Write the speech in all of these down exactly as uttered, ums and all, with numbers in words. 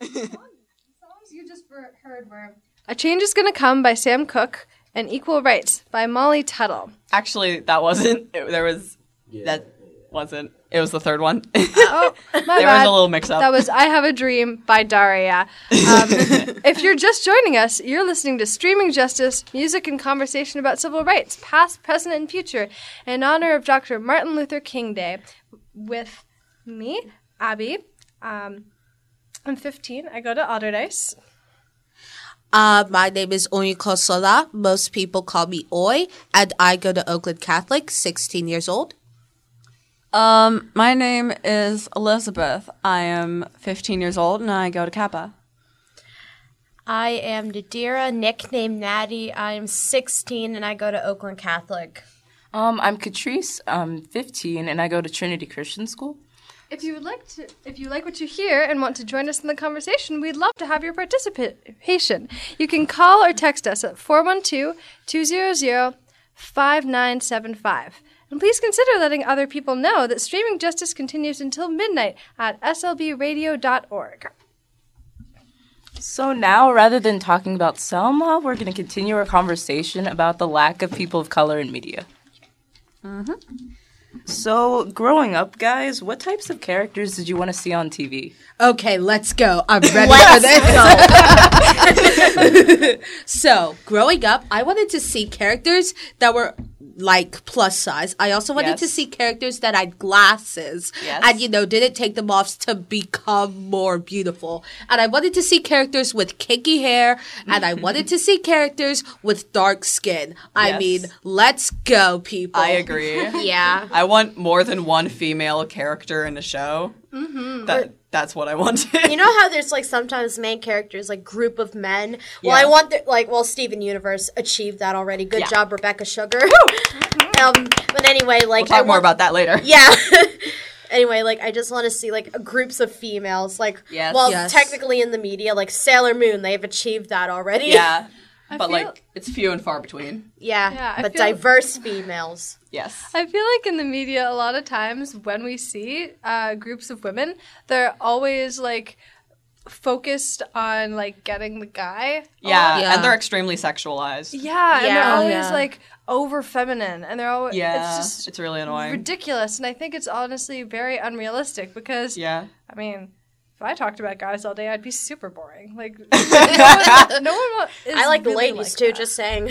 The songs you just heard were A Change Is Gonna Come by Sam Cooke and Equal Rights by Molly Tuttle. Actually, that wasn't. It, there was. Yeah. That wasn't. It was the third one. Oh, my there bad. was a little mix-up. That was I Have a Dream by Daria. Um, if you're just joining us, you're listening to Streaming Justice, music and conversation about civil rights, past, present, and future, in honor of Doctor Martin Luther King Day, with me, Abby. Um, I'm fifteen. I go to Otterdice. Uh, my name is Oyinka Sola. Most people call me Oy, and I go to Oakland Catholic, sixteen years old. Um, my name is Elizabeth. I am fifteen years old, and I go to Kappa. I am Nadira, nicknamed Natty. I am sixteen, and I go to Oakland Catholic. Um, I'm Catrice. I'm fifteen, and I go to Trinity Christian School. If you would like to, if you like what you hear and want to join us in the conversation, we'd love to have your participation. You can call or text us at four one two, two zero zero, five nine seven five. And please consider letting other people know that Streaming Justice continues until midnight at s l b radio dot org. So now, rather than talking about Selma, we're going to continue our conversation about the lack of people of color in media. Mm-hmm. So, growing up, guys, what types of characters did you want to see on T V? Okay, let's go. I'm ready for this. So, growing up, I wanted to see characters that were like plus size. I also wanted Yes. to see characters that had glasses Yes. and, you know, didn't take them off to become more beautiful. And I wanted to see characters with kinky hair, and I wanted to see characters with dark skin. I Yes. mean, let's go, people. I agree. Yeah. I want more than one female character in a show. Mm-hmm. That that's what I wanted. You know how there's like sometimes main characters like group of men. Well, Yeah. I want the, like well Steven Universe achieved that already. Good Yeah. job, Rebecca Sugar. um, but anyway, like We'll talk I more want, about that later. Yeah. Anyway, like I just want to see like groups of females. Like, Yes. well, Yes. technically in the media, like Sailor Moon, they've achieved that already. Yeah. I But, feel- like, it's few and far between. yeah. Yeah, I but feel- diverse females. Yes. I feel like in the media, a lot of times when we see uh, groups of women, they're always like focused on like getting the guy. Yeah, Yeah. and they're extremely sexualized. Yeah, and they're Yeah. always Yeah. like over feminine, and they're always Yeah, it's just it's really annoying. ridiculous. And I think it's honestly very unrealistic because Yeah. I mean, if I talked about guys all day, I'd be super boring. Like no one, no one wa- is I like the really ladies like too. that. Just saying.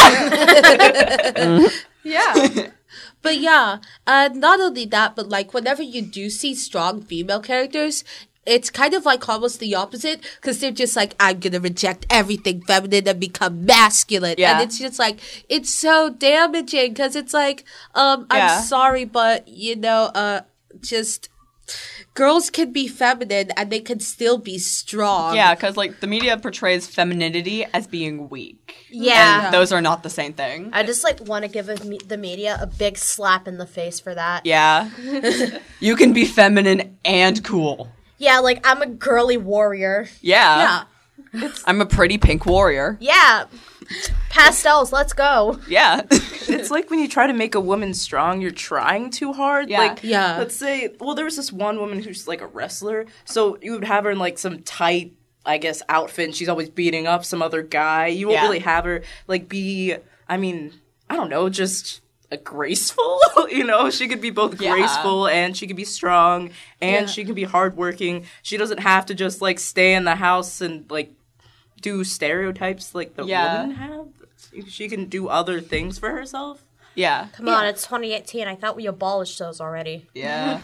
Yeah. But yeah, uh, not only that, but like whenever you do see strong female characters, it's kind of like almost the opposite because they're just like, I'm going to reject everything feminine and become masculine. Yeah. And it's just like, it's so damaging because it's like, um, Yeah. I'm sorry, but you know, uh, just girls can be feminine and they can still be strong. Yeah, because, like, the media portrays femininity as being weak. Yeah. And those are not the same thing. I just like want to give a, me- the media a big slap in the face for that. Yeah. You can be feminine and cool. Yeah, like I'm a girly warrior. Yeah. Yeah. I'm a pretty pink warrior. Yeah. Pastels, let's go. Yeah. It's like when you try to make a woman strong, you're trying too hard. Yeah. Like, Yeah. let's say, well, there was this one woman who's like a wrestler, so you would have her in like some tight, I guess, outfit, and she's always beating up some other guy. You won't Yeah. really have her like be, I mean, I don't know, just a graceful. You know, she could be both Yeah. graceful and she could be strong and Yeah. she can be hardworking. She doesn't have to just like stay in the house and like do stereotypes like the Yeah. women have. She can do other things for herself. Yeah. Come on, it's twenty eighteen. I thought we abolished those already. Yeah.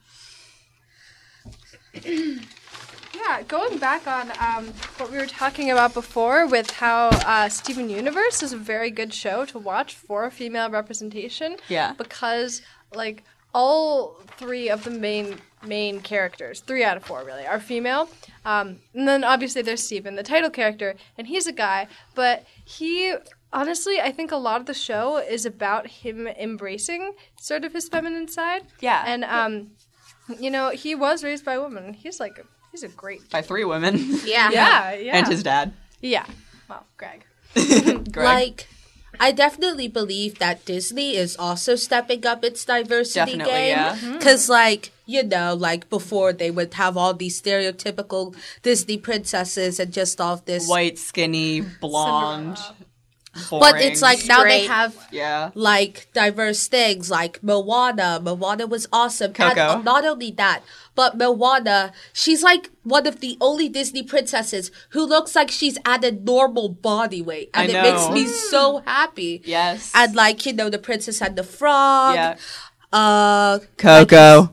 Yeah, going back on um, what we were talking about before with how uh, Steven Universe is a very good show to watch for female representation. Yeah. Because, like, all three of the main main characters, three out of four really, are female. Um, and then obviously there's Steven, the title character, and he's a guy. But he, honestly, I think a lot of the show is about him embracing sort of his feminine side. Yeah. And, um, you know, he was raised by a woman. He's like, a, he's a great By three women. Yeah. Yeah, yeah. And his dad. Yeah. Well, Greg. Greg. Like, I definitely believe that Disney is also stepping up its diversity Definitely, game. yeah. Because, like, you know, like before they would have all these stereotypical Disney princesses and just all this. White, skinny, blonde. But it's like now they Straight. have Yeah. like diverse things like Moana. Moana was awesome. Coco. And not only that, but Moana, she's like one of the only Disney princesses who looks like she's at a normal body weight. And I it makes know. me so happy. Yes. And like, you know, the Princess and the Frog. Yeah. Uh Coco.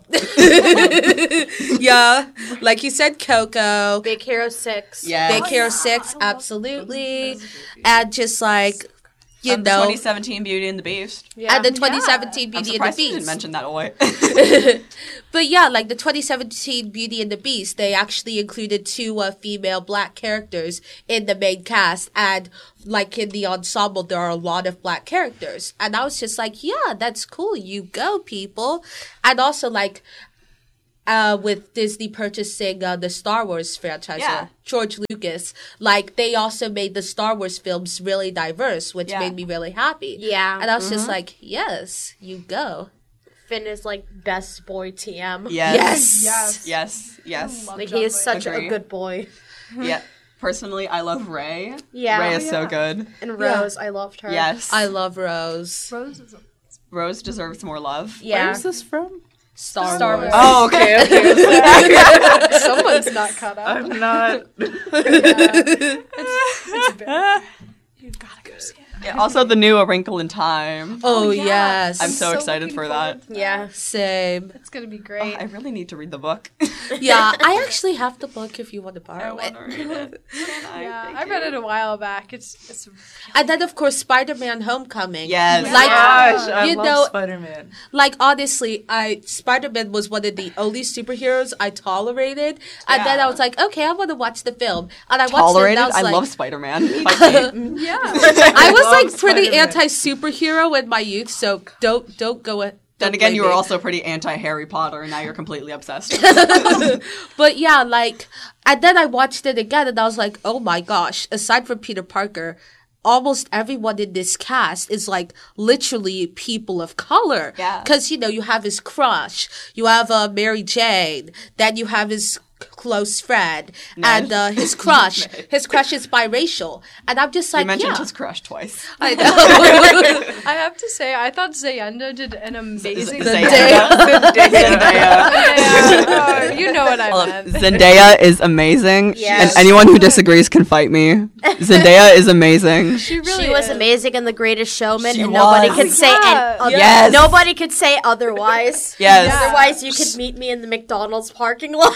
yeah. Like you said, Coco. Big Hero Six. Yeah. Big Hero Six, absolutely. And just like you Um, the know twenty seventeen Beauty and the Beast. and the twenty seventeen I'm Beauty and the surprised you didn't Beast. mention that away. But yeah, like the twenty seventeen Beauty and the Beast, they actually included two uh, female black characters in the main cast. And like in the ensemble, there are a lot of black characters. And I was just like, yeah, that's cool. You go, people. And also like, uh, with Disney purchasing uh, the Star Wars franchise, Yeah. uh, George Lucas, like they also made the Star Wars films really diverse, which Yeah. made me really happy. Yeah. And I was just like, yes, you go. Finn is like best boy T M. Yes. Yes. Yes. Yes. Like he is such Agree. a good boy. Yeah. Personally, I love Ray. Yeah. Ray is so good. And Rose, I loved her. Yes. I love Rose. Rose is a- Rose deserves more love. Yeah. Where's this from? Star, Star Wars. Wars. Oh, okay, okay. Someone's not caught up. I'm not. It's very- you gotta go see it. Yeah, also, the new A Wrinkle in Time. Oh, yes. I'm so, so excited looking for forward that. Yeah. Same. It's gonna be Oh, great. I really need to read the book. Yeah, I actually have the book if you want to I borrow it. want to read it. Can I? yeah, Thank I read you. it a while back. It's it's And then, of course, Spider-Man Homecoming. Yes. Like, Gosh, I you love know, Spider-Man. like honestly, I Spider-Man was one of the only superheroes I tolerated. And then I Yeah. was like, okay, I want to watch the film. And I watched Tolerated? it and I was I like, love Spider-Man. Fight me. yeah. I was love like pretty Spider-Man. anti-superhero in my youth, so don't don't go it. Then again, you were also pretty anti-Harry Potter, and now you're completely obsessed. But yeah, like, and then I watched it again and I was like, oh my gosh, aside from Peter Parker, almost everyone in this cast is like literally people of color. Yeah. Because, you know, you have his crush, you have uh, Mary Jane, then you have his close friend, and uh, his crush. His crush is biracial. And I'm just You like, mentioned yeah. his crush twice. I know. I have to say, I thought Zayenda did an amazing. Zendaya. Zendaya. Oh, you know what I Look, meant. Zendaya is amazing, Yes. and anyone who disagrees can fight me. Zendaya is amazing. She really She was is. amazing in The Greatest Showman, She and nobody was. could say Yeah. an- oth- Yes. nobody could say otherwise. Yes. Otherwise, you could meet me in the McDonald's parking lot.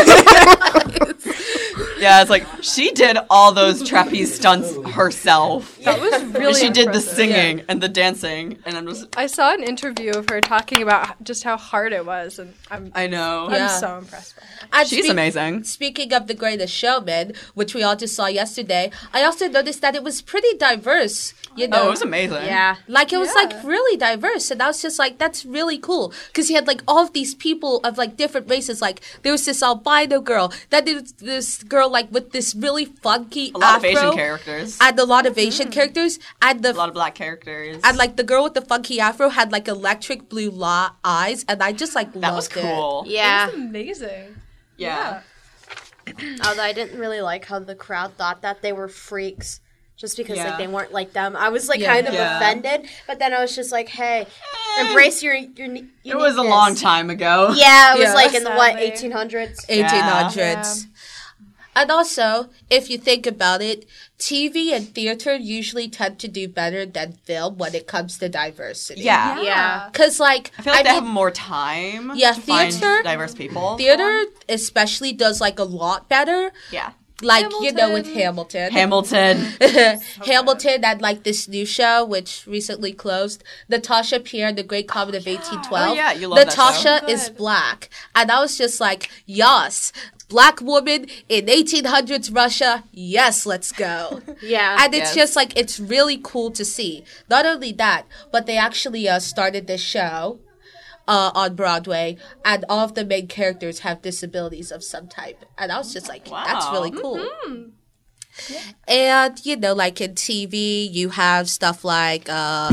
Yeah, it's like she did all those trapeze stunts herself. That was really. She did the impressive. singing and the dancing, and I'm just, I saw an interview of her talking about just how hard it was, and I'm I know. I'm Yeah. so impressed by her. And She's speak- amazing. Speaking of The Greatest Showman, which we all just saw yesterday, I also noticed that it was pretty diverse. You know, Oh, it was amazing. yeah. like it was Yeah. like really diverse, and I was just like, that's really cool because you had like all of these people of like different races. Like there was this albino girl, then there was this girl like with this really funky A lot of afro, Asian characters. and a lot of Asian characters, and the A lot of black characters. and like the girl with the funky afro had like electric blue la- eyes, and I just like that loved was it. cool. Yeah. It was amazing. Yeah. Although I didn't really like how the crowd thought that they were freaks. Just because Yeah. like they weren't like them, I was like Yeah. kind of Yeah. offended. But then I was just like, "Hey, embrace your your." It It was a long time ago. Yeah, it was Yeah. like in the what Sadly. eighteen hundreds. eighteen hundreds. Yeah. And also, if you think about it, T V and theater usually tend to do better than film when it comes to diversity. Yeah. Yeah. Because, like, I feel like they mean, have more time Yeah, to find theater- diverse people. theater especially does, like, a lot better. Yeah. Like, you know, with Hamilton. Hamilton. Hamilton. Hamilton and, like, this new show, which recently closed, Natasha Pierre and the Great Comet of eighteen twelve. Oh, yeah, you love that Natasha show. is Good. black. And I was just like, yes, black woman in eighteen hundreds Russia, yes, let's go. Yeah. And it's Yes. just like, it's really cool to see. Not only that, but they actually uh, started this show uh, on Broadway, and all of the main characters have disabilities of some type. And I was just like, that's Wow. really cool. And, you know, like in T V, you have stuff like uh,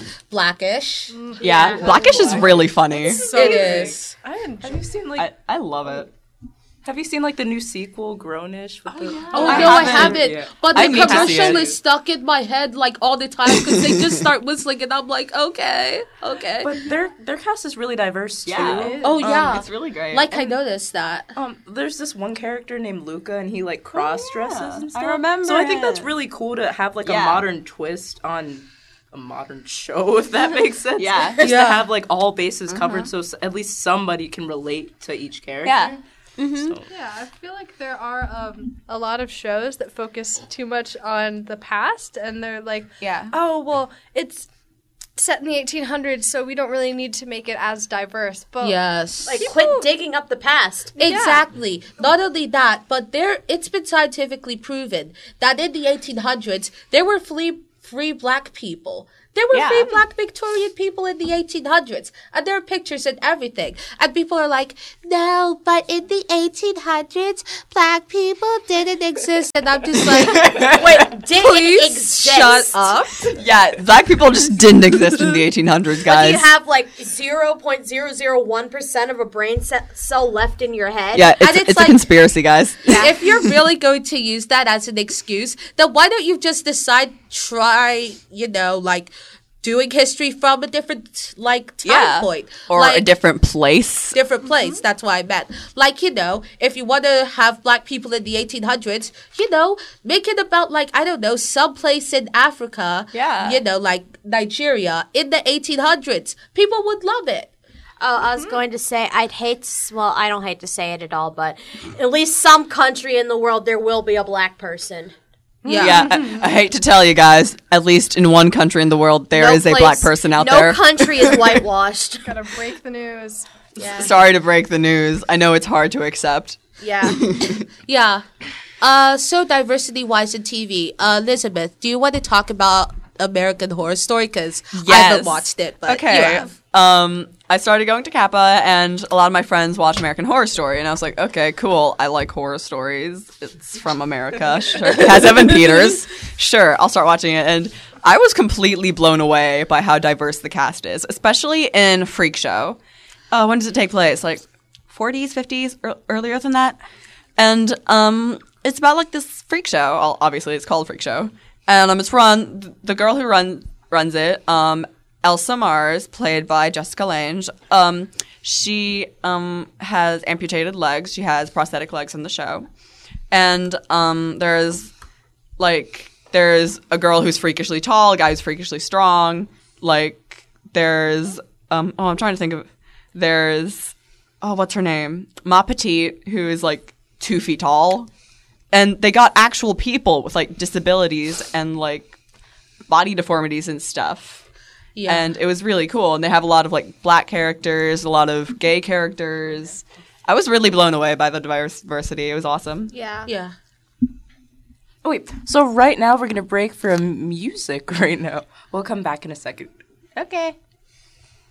Blackish. Yeah, Blackish is really funny. So It great. is. I have you seen like I, I love it. have you seen like the new sequel Grownish? With the, Oh, I no, I haven't. haven't. Yeah. But I the need to see commercial it. is stuck in my head like all the time because they just start whistling and I'm like, okay, okay. But their their cast is really diverse too. Yeah. oh, yeah. It's really great. like, I noticed that. Um, there's this one character named Luca, and he like cross dresses yeah. and I stuff. remember So I think that's him. really cool to have like Yeah. a modern twist on a modern show, if that makes sense. Yeah. Just Yeah. to have like all bases covered, so s- at least somebody can relate to each character. yeah. Yeah, I feel like there are um, a lot of shows that focus too much on the past, and they're like, Yeah. oh, well, it's set in the eighteen hundreds, so we don't really need to make it as diverse. But Yes. Like, quit digging up the past. Exactly. Not only that, but there it's been scientifically proven that in the eighteen hundreds there were free free black people. There were Yeah. free black Victorian people in the eighteen hundreds, and there are pictures and everything. And people are like, "No, but in the eighteen hundreds, black people didn't exist." And I'm just like, Wait, did it "Please exist? shut up." Yeah, black people just didn't exist in the eighteen hundreds, But guys. you have like zero point zero zero one percent of a brain ce- cell left in your head. yeah, it's, and it's it's, like- a conspiracy, guys. If you're really going to use that as an excuse, then why don't you just decide try, you know, like doing history from a different like time Yeah. point Or like, a different place. different place. That's what I meant. Like, you know, if you want to have black people in the eighteen hundreds, you know, make it about like, I don't know, someplace in Africa, Yeah. you know, like Nigeria in the eighteen hundreds. People would love it. Oh, I was going to say, I'd hate, to, well, I don't hate to say it at all, but at least some country in the world there will be a black person. Yeah. Yeah, I, I hate to tell you guys, at least in one country in the world, there is No a place- black person out no there. country is whitewashed. gotta break the news. Yeah. Sorry to break the news. I know it's hard to accept. Yeah. Yeah. Uh, so diversity wise in T V, uh, Elizabeth, do you want to talk about American Horror Story? Because I haven't Yes. watched it, but you Okay. have. Um, I started going to Kappa, and a lot of my friends watch American Horror Story, and I was like, okay, cool. I like horror stories. It's from America. Sure. It has Evan Peters. Sure, I'll start watching it. And I was completely blown away by how diverse the cast is, especially in Freak Show. Uh, when does it take place? Like forties, fifties, er- earlier than that? And um, it's about like this freak show. Well, obviously, it's called Freak Show. And um, it's run, the girl who run, runs it, um, Elsa Mars, played by Jessica Lange. Um, she um, has amputated legs. She has prosthetic legs in the show. And um, there's, like, there's a girl who's freakishly tall, a guy who's freakishly strong. Like, there's, um, oh, I'm trying to think of, there's, oh, what's her name? Ma Petite, who is, like, two feet tall. And they got actual people with, like, disabilities and, like, body deformities and stuff. Yeah. And it was really cool. And they have a lot of, like, black characters, a lot of gay characters. I was really blown away by the diversity. It was awesome. Yeah. yeah. Oh, wait. So right now we're gonna break for music right now. We'll come back in a second. Okay.